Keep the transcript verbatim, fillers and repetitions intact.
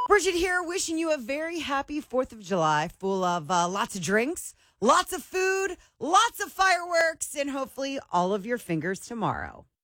Bridget here, wishing you a very happy fourth of July, full of uh, lots of drinks, lots of food, lots of fireworks, and hopefully all of your fingers tomorrow.